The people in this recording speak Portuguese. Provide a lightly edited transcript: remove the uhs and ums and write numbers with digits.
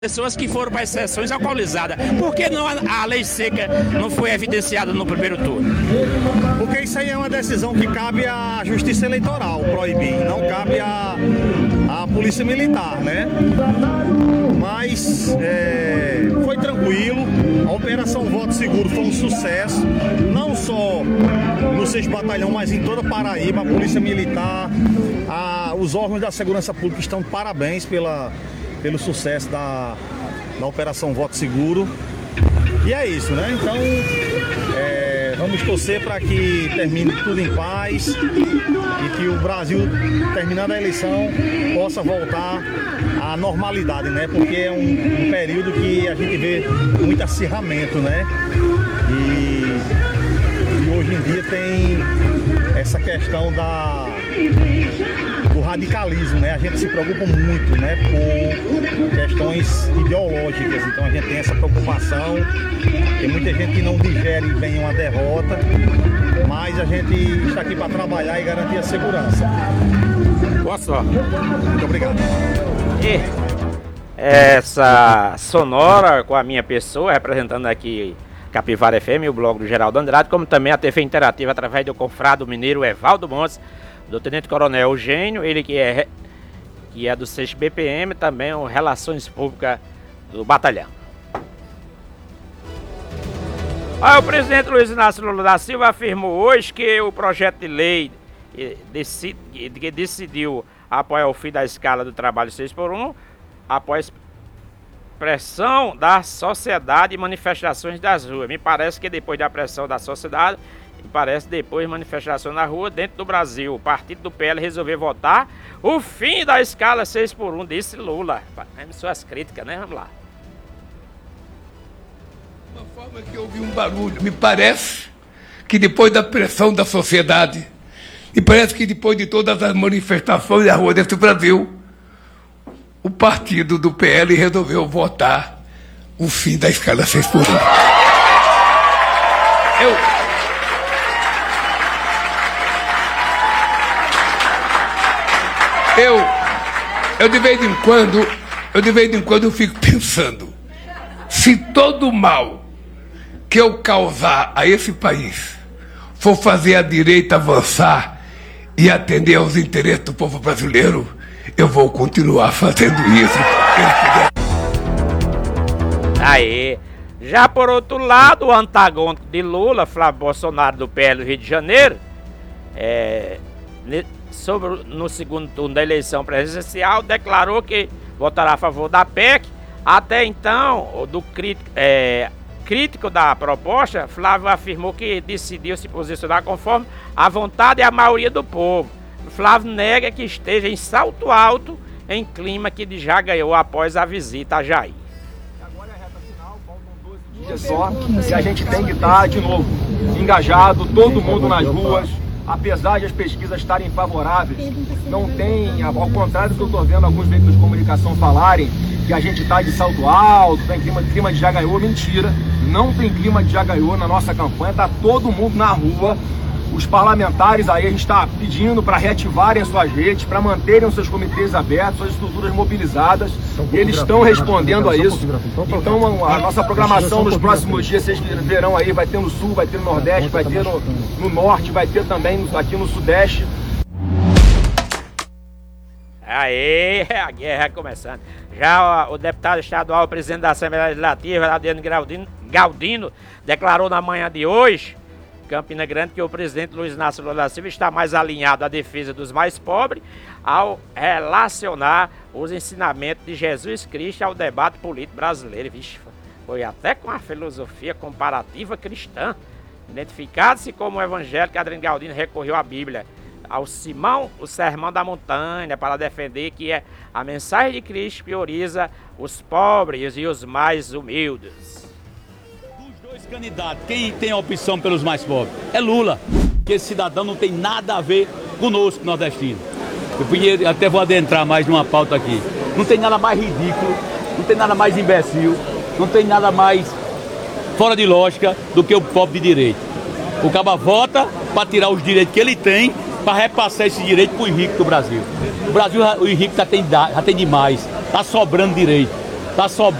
Pessoas que foram para as sessões alcoolizadas. Por que não a lei seca não foi evidenciada no primeiro turno? Porque isso aí é uma decisão que cabe à Justiça Eleitoral proibir, não cabe à Polícia Militar, né? Mas foi tranquilo, a Operação Voto Seguro foi um sucesso, não só no 6º Batalhão, mas em toda a Paraíba. A Polícia Militar, os órgãos da Segurança Pública estão de parabéns pelo sucesso da Operação Voto Seguro. E é isso, né? Então, vamos torcer para que termine tudo em paz e que o Brasil, terminando a eleição, possa voltar à normalidade, né? Porque é um período que a gente vê muito acirramento, né? E hoje em dia tem essa questão do radicalismo, né? A gente se preocupa muito, né, por questões ideológicas, então a gente tem essa preocupação. Tem muita gente que não digere bem uma derrota, mas a gente está aqui para trabalhar e garantir a segurança. Boa sorte. Muito obrigado. E essa sonora com a minha pessoa, representando aqui Capivara FM, o blog do Geraldo Andrade, como também a TV Interativa através do confrado mineiro Evaldo Montes, do Tenente Coronel Eugênio, ele que é do 6º BPM, também o Relações Públicas do Batalhão. O presidente Luiz Inácio Lula da Silva afirmou hoje que o projeto de lei que decidiu apoiar o fim da escala do trabalho 6x1, após pressão da sociedade e manifestações das ruas. Me parece que depois da pressão da sociedade, depois manifestação na rua, dentro do Brasil, o partido do PL resolveu votar o fim da escala 6x1, disse Lula. Suas críticas, né? Vamos lá. Uma forma que houve um barulho, me parece que depois da pressão da sociedade, me parece que depois de todas as manifestações na rua desse Brasil, o partido do PL resolveu votar o fim da escala 6x1. Eu de vez em quando eu fico pensando, se todo o mal que eu causar a esse país for fazer a direita avançar e atender aos interesses do povo brasileiro, eu vou continuar fazendo isso. Aí, já por outro lado, o antagônico de Lula, Flávio Bolsonaro do PL do Rio de Janeiro, no segundo turno da eleição presidencial, declarou que votará a favor da PEC. Até então, crítico da proposta, Flávio afirmou que decidiu se posicionar conforme a vontade e a maioria do povo. Flávio nega que esteja em salto alto em clima que já ganhou após a visita a Jair. Agora é a reta final, faltam 12 dias só, e a gente tem que estar de novo engajado, todo mundo nas ruas. Apesar de as pesquisas estarem favoráveis, não tem, ao contrário do que eu estou vendo alguns veículos de comunicação falarem, que a gente está de salto alto, tem clima de já ganhou. Mentira, não tem clima de já ganhou na nossa campanha, está todo mundo na rua. Os parlamentares aí, a gente está pedindo para reativarem suas redes, para manterem os seus comitês abertos, suas estruturas mobilizadas. Eles estão respondendo a isso. Então a nossa programação nos próximos dias, vocês verão aí, vai ter no Sul, vai ter no Nordeste, vai ter no Norte, vai ter também aqui no Sudeste. Aí, a guerra começando. Já o deputado estadual, presidente da Assembleia Legislativa, Adriano Galdino, declarou na manhã de hoje, Campina Grande, que o presidente Luiz Inácio Lula da Silva está mais alinhado à defesa dos mais pobres ao relacionar os ensinamentos de Jesus Cristo ao debate político brasileiro. Vixe, foi até com a filosofia comparativa cristã. Identificado-se como evangélico, Adriano Galdino recorreu à Bíblia, ao o Sermão da Montanha, para defender que a mensagem de Cristo prioriza os pobres e os mais humildes. Candidato, quem tem a opção pelos mais pobres? É Lula, que esse cidadão não tem nada a ver conosco, nordestino. Eu até vou adentrar mais numa pauta aqui. Não tem nada mais ridículo, não tem nada mais imbecil, não tem nada mais fora de lógica do que o pobre de direito. O caba vota para tirar os direitos que ele tem, para repassar esse direito para os ricos do Brasil. O Brasil, os ricos já tem demais, está sobrando direito. Tá sobrando.